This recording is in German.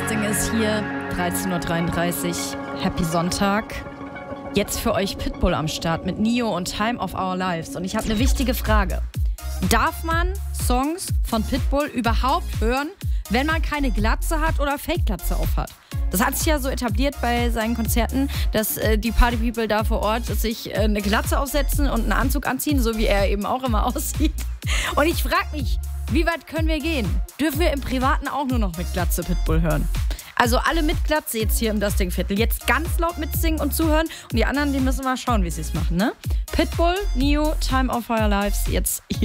Das Ding ist hier 13:33 Uhr. Happy Sonntag. Jetzt für euch Pitbull am Start mit Nio und Time of Our Lives. Und ich habe eine wichtige Frage. Darf man Songs von Pitbull überhaupt hören, wenn man keine Glatze hat oder Fake-Glatze aufhat? Das hat sich ja so etabliert bei seinen Konzerten, dass die Party-People da vor Ort sich eine Glatze aufsetzen und einen Anzug anziehen, so wie er eben auch immer aussieht. Und ich frage mich, wie weit können wir gehen? Dürfen wir im Privaten auch nur noch mit Glatze Pitbull hören? Also alle mit Glatze jetzt hier im Das Ding Viertel. Jetzt ganz laut mitsingen und zuhören. Und die anderen, die müssen mal schauen, wie sie es machen, ne? Pitbull, Nio, Time of Our Lives, jetzt hier.